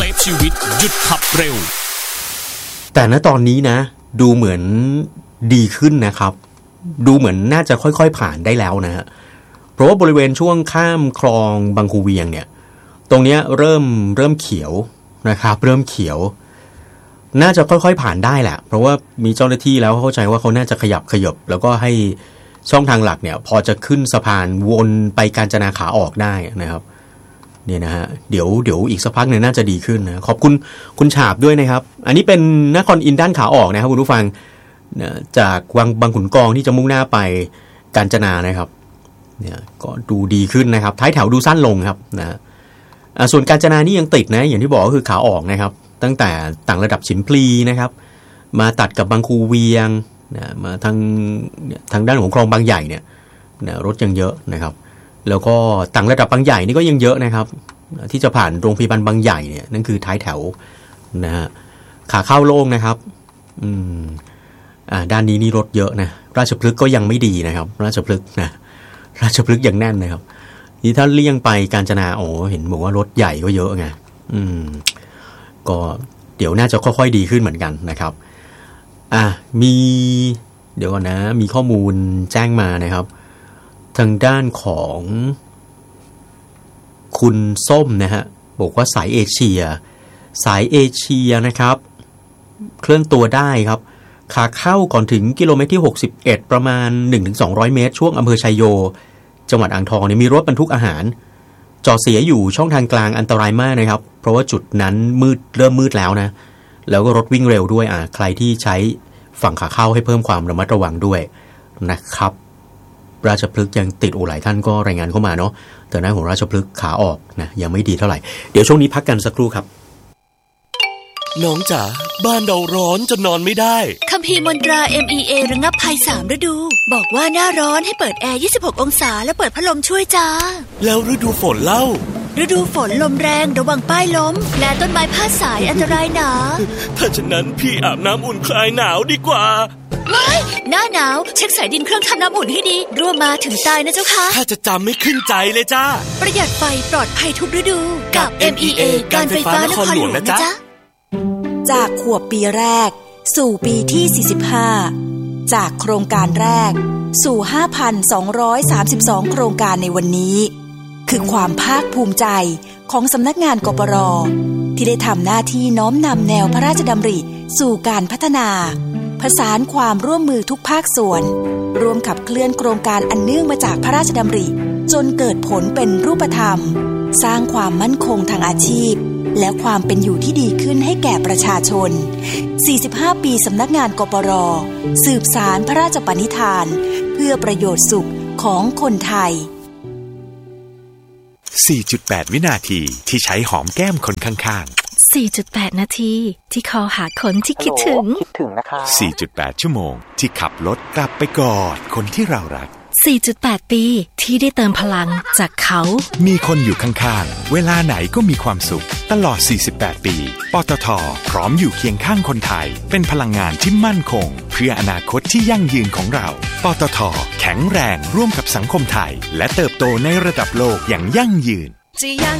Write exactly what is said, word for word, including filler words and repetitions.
ซฟชีวิตหยุดขับเร็วแต่ณตอนนี้นะดูเหมือนดีขึ้นนะครับดูเหมือนน่าจะค่อยๆผ่านได้แล้วนะฮะเพราะว่าบริเวณช่วงข้ามคลองบางคูเวียงเนี่ยตรงเนี้ยเริ่มเริ่มเขียวนะครับเริ่มเขียวน่าจะค่อยๆผ่านได้แหละเพราะว่ามีเจ้าหน้าที่แล้วเข้าใจว่าเขาน่าจะขยับขยบแล้วก็ให้ช่องทางหลักเนี่ยพอจะขึ้นสะพานวนไปกาญจนาขาออกได้นะครับเนี่ยนะฮะเดี๋ยวเดี๋ยวอีกสักพักเนี่ยน่าจะดีขึ้นนะขอบคุณคุณฉาบด้วยนะครับอันนี้เป็นนครอินทร์ด้านขาออกนะครับคุณผู้ฟังจากวังบางขุนกองที่จะมุ่งหน้าไปกาญจนานะครับเนี่ยก็ดูดีขึ้นนะครับท้ายแถวดูสั้นลงครับนะส่วนกาญจนานี่ยังติดนะอย่างที่บอกก็คือขาออกนะครับตั้งแต่ต่างระดับฉิมพลีนะครับมาตัดกับบางคูเวียงนะมาทางทางด้านของคลองบางใหญ่เนี่ยนะรถยังเยอะนะครับแล้วก็ต่างระดับบางใหญ่นี่ก็ยังเยอะนะครับที่จะผ่านโรงพยาบาลบางใหญ่เนี่ยนั่นคือท้ายแถวนะฮะขาเข้าโล่งนะครับอืมอ่าด้านนี้นี่รถเยอะนะราชพฤกษ์ก็ยังไม่ดีนะครับราชพฤกษ์นะราชพฤกษ์ยังแน่นนะครับนี่ถ้าเลี่ยงไปกาญจนาโอ้เห็นบอกว่ารถใหญ่ก็เยอะไงอืมก็เดี๋ยวน่าจะค่อยๆดีขึ้นเหมือนกันนะครับอ่ะมีเดี๋ยวก่อนนะมีข้อมูลแจ้งมานะครับทางด้านของคุณส้มนะฮะบอกว่าสายเอเชียสายเอเชียนะครับเคลื่อนตัวได้ครับขาเข้าก่อนถึงกิโลเมตรที่หกสิบเอ็ดประมาณ หนึ่งถึงสองร้อย เมตรช่วงอำเภอชัยโยจังหวัดอ่างทองเนี่ยมีรถบรรทุกอาหารจอดเสียอยู่ช่องทางกลางอันตรายมากนะครับเพราะว่าจุดนั้นมืดเริ่มมืดแล้วนะแล้วก็รถวิ่งเร็วด้วยอ่ะใครที่ใช้ฝั่งขาเข้าให้เพิ่มความระมัดระวังด้วยนะครับราชพฤกษ์ยังติดอู่หลายท่านก็รายงานเข้ามาเนาะแต่หน้าของราชพฤกษ์ขาออกนะยังไม่ดีเท่าไหร่เดี๋ยวช่วงนี้พักกันสักครู่ครับน้องจ๋าบ้านเราร้อนจนนอนไม่ได้คัมภีร์มนตรา เอ็ม อี เอ ระงับภัยสามฤดูบอกว่าหน้าร้อนให้เปิดแอร์ยี่สิบหกองศาและเปิดพัดลมช่วยจ้าแล้วฤดูฝนเล่าฤดูฝนลมแรงระวังป้ายล้มและต้นไม้พาดสายอันตรายหนาถ้าฉะนั้นพี่อาบน้ำอุ่นคลายหนาวดีกว่าว้ายหน้าหนาวเช็คสายดินเครื่องทำน้ำอุ่นให้ดีรั่วมาถึงตายนะเจ้าค่ะถ้าจะจำไม่ขึ้นใจเลยจ้าประหยัดไฟปลอดภัยทุกฤดูกับ เอ็ม อี เอ การไฟฟ้านครหลวงนะจ๊ะจากขวบปีแรกสู่ปีที่สี่สิบห้าจากโครงการแรกสู่ ห้าพันสองร้อยสามสิบสอง โครงการในวันนี้คือความภาคภูมิใจของสำนักงานกปร.ที่ได้ทำหน้าที่น้อมนำแนวพระราชดำริสู่การพัฒนาผสานความร่วมมือทุกภาคส่วนร่วมขับเคลื่อนโครงการอันเนื่องมาจากพระราชดำริจนเกิดผลเป็นรูปธรรมสร้างความมั่นคงทางอาชีพและความเป็นอยู่ที่ดีขึ้นให้แก่ประชาชนสี่สิบห้าปีสำนักงานกปร.สืบสานพระราชปณิธานเพื่อประโยชน์สุขของคนไทยสี่จุดแปด วินาทีที่ใช้หอมแก้มคนข้างๆสี่จุดแปด นาทีที่คอหาคนที่คิดถึงคิดถึงนะคะสี่จุดแปด ชั่วโมงที่ขับรถกลับไปกอดคนที่เรารักสี่จุดแปด ปีที่ได้เติมพลังจากเขามีคนอยู่ข้างๆเวลาไหนก็มีความสุขตลอดสี่สิบแปดปีปตท.พร้อมอยู่เคียงข้างคนไทยเป็นพลังงานที่มั่นคงเพื่ออนาคตที่ยั่งยืนของเราปตท.แข็งแรงร่วมกับสังคมไทยและเติบโตในระดับโลกอย่างยั่งยืนจะยัง